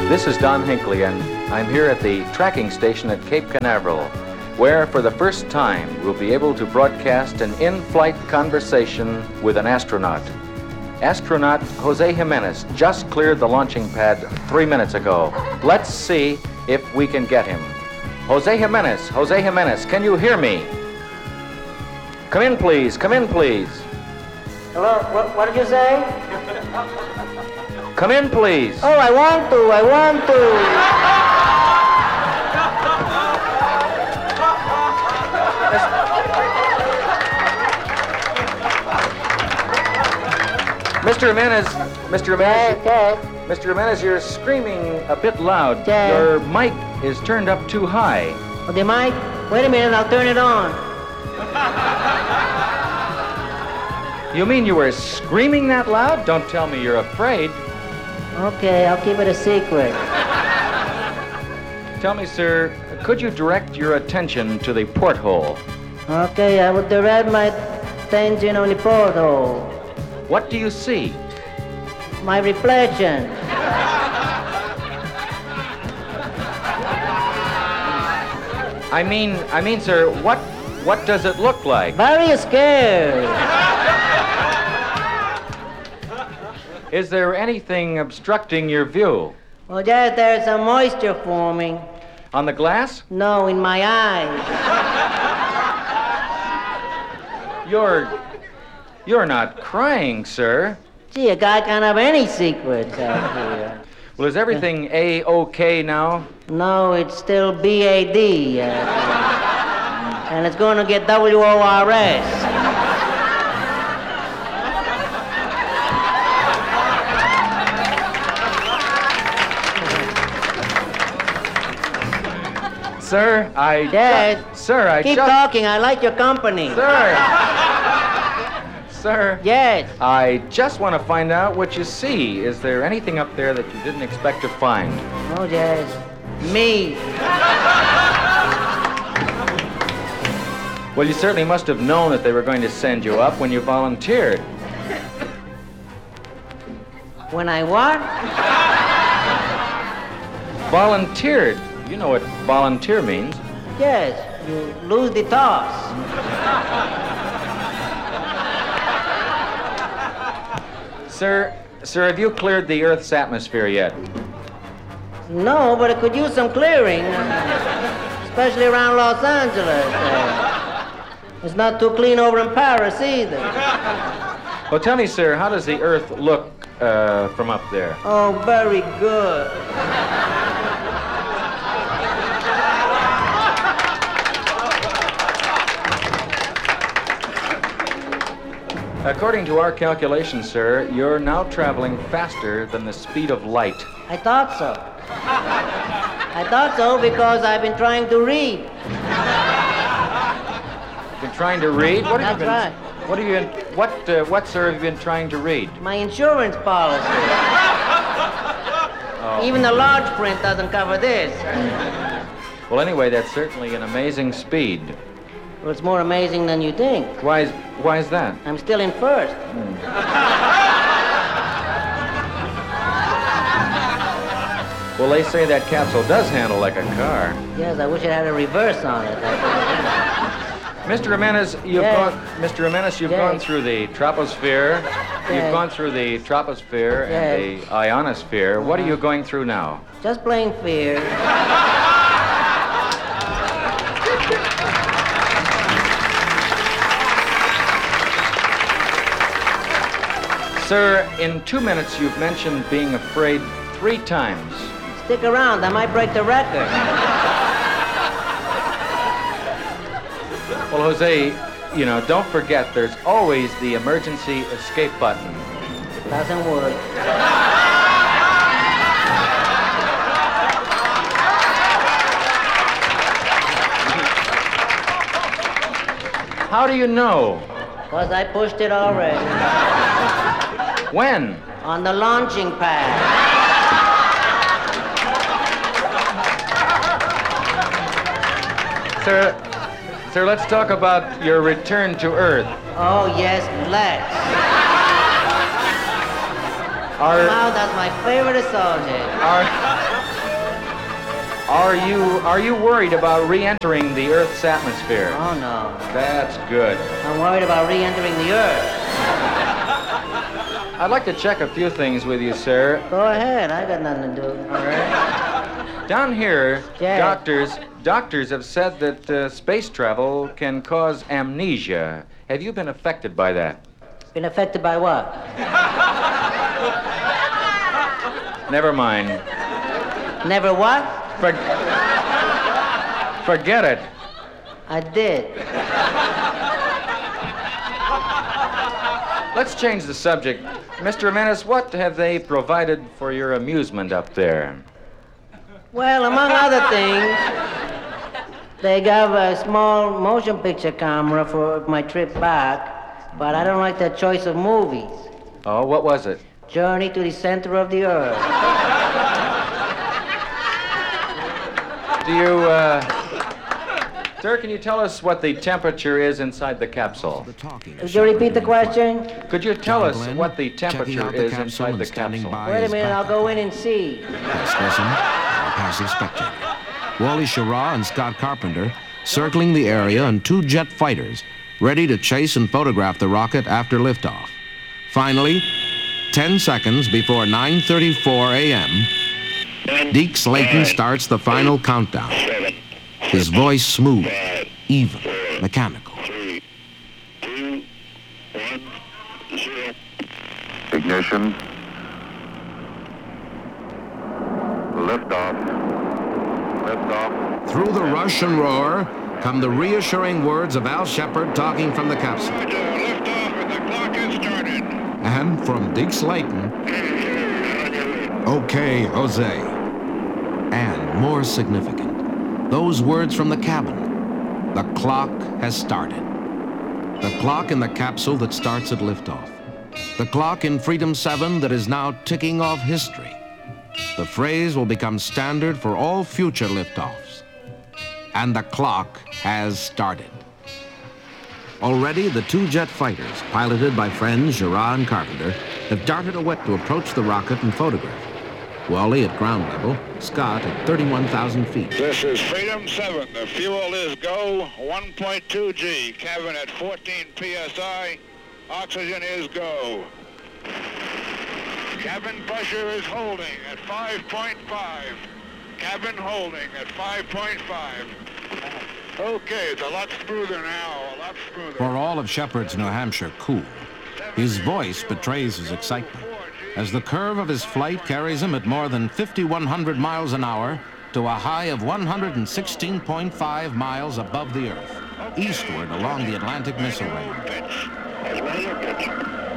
This is Don Hinckley, and I'm here at the tracking station at Cape Canaveral, where for the first time we'll be able to broadcast an in-flight conversation with an astronaut. Astronaut Jose Jimenez just cleared the launching pad 3 minutes ago. Let's see if we can get him. Jose Jimenez, can you hear me? Come in, please. Hello, what did you say? Come in, please. Oh, I want to. Mr. Jimenez, Mr. Jimenez, you're screaming a bit loud. Yeah. Your mic is turned up too high. Oh, the mic? Wait a minute, I'll turn it on. You mean you were screaming that loud? Don't tell me you're afraid. Okay, I'll keep it a secret. Tell me, sir, could you direct your attention to the porthole? Okay, I will direct my attention on the porthole. What do you see? My reflection. I mean, sir, what does it look like? Very scary. Is there anything obstructing your view? Well, yes, there's some moisture forming. On the glass? No, in my eyes. You're not crying, sir. Gee, a guy can't have any secrets out here. Well, is everything A-OK now? No, it's still B-A-D. And it's going to get W-O-R-S. Sir, Yes. Keep just... talking. I like your company. Sir, Yes. I just want to find out what you see. Is there anything up there that you didn't expect to find? Oh, yes. Me. Well, you certainly must have known that they were going to send you up when you volunteered. When I what? Volunteered. You know what volunteer means. Yes. You lose the toss. Sir, have you cleared the Earth's atmosphere yet? No, but it could use some clearing. Especially around Los Angeles. It's not too clean over in Paris either. Well, tell me, sir, how does the Earth look from up there? Oh, very good. According to our calculations, sir, you're now traveling faster than the speed of light. I thought so. I thought so because I've been trying to read. You've been trying to read? What have That's you been? right. What, sir, have you been trying to read? My insurance policy. Oh. Even the large print doesn't cover this. Well, anyway, that's certainly an amazing speed. Well, it's more amazing than you think. Why is that? I'm still in first. Well, they say that capsule does handle like a car. Yes, I wish it had a reverse on it. Mr. Jimenez, you've Yes. Yes. Gone through the troposphere. Yes. You've gone through the troposphere and the ionosphere. What are you going through now? Just plain fear. Sir, in 2 minutes you've mentioned being afraid 3 times. Stick around, I might break the record. Well, Jose, don't forget there's always the emergency escape button. Doesn't work. How do you know? Because I pushed it already. When? On the launching pad. Sir, let's talk about your return to Earth. Oh, yes, let's. Now, that's my favorite subject. Are you worried about re-entering the Earth's atmosphere? Oh, no. That's good. I'm worried about re-entering the Earth. I'd like to check a few things with you, sir. Go ahead. I got nothing to do. All right. Down here, Yeah. doctors have said that space travel can cause amnesia. Have you been affected by that? Been affected by what? Never mind. Never what? Forget it. I did. Let's change the subject. Mr. Menace, what have they provided for your amusement up there? Well, among other things, they gave a small motion picture camera for my trip back, but I don't like their choice of movies. Oh, what was it? Journey to the Center of the Earth. Do you, sir, can you tell us what the temperature is inside the capsule? Could you repeat the question? Could you tell us what the temperature is inside the capsule? Wait a minute, I'll go in and see. Yes, listen, a passive spectator. Wally Schirra and Scott Carpenter circling the area and 2 jet fighters ready to chase and photograph the rocket after liftoff. Finally, 10 seconds before 9:34 a.m., Deke Slayton starts the final countdown. His voice smooth, even, mechanical. 3, 2, 1, 0. Ignition. Liftoff. Liftoff. Through the rush and roar come the reassuring words of Al Shepard talking from the capsule. Roger, liftoff and the clock has started. And from Deke Slayton, okay, Jose. And more significant, those words from the cabin. The clock has started. The clock in the capsule that starts at liftoff. The clock in Freedom 7 that is now ticking off history. The phrase will become standard for all future liftoffs. And the clock has started. Already, the 2 jet fighters, piloted by friends Schirra and Carpenter, have darted away to approach the rocket and photograph it. Wally at ground level, Scott at 31,000 feet. This is Freedom 7. The fuel is go, 1.2 G. Cabin at 14 PSI. Oxygen is go. Cabin pressure is holding at 5.5. Cabin holding at 5.5. Okay, it's a lot smoother now, a lot smoother. For all of Shepard's New Hampshire cool, his voice betrays his excitement as the curve of his flight carries him at more than 5,100 miles an hour to a high of 116.5 miles above the Earth, eastward along the Atlantic Missile Range. Pitch. As well as pitch.